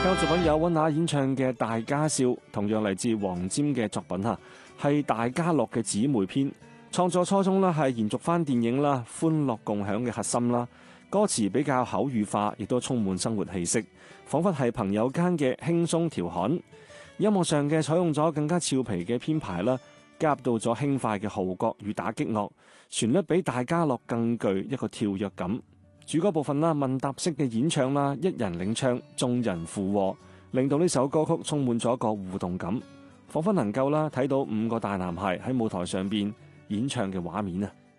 交作品有溫拿演唱嘅《大家笑》，同樣嚟自黃霑嘅作品嚇，係大家樂嘅姊妹篇。創作初衷係延續翻電影啦，歡樂共享嘅核心啦。歌詞比較口語化，亦都充滿生活氣息，彷彿係朋友間嘅輕鬆調侃。音樂上嘅採用咗更加俏皮嘅編排啦，加入到咗輕快嘅號角與打擊樂，旋律比大家樂更具一個跳躍感。主歌部分啦，問答式嘅演唱啦，一人領唱，眾人附和，令到呢首歌曲充滿咗一個互動感，彷彿能夠啦睇到5個大男孩喺舞台上邊演唱嘅畫面啊！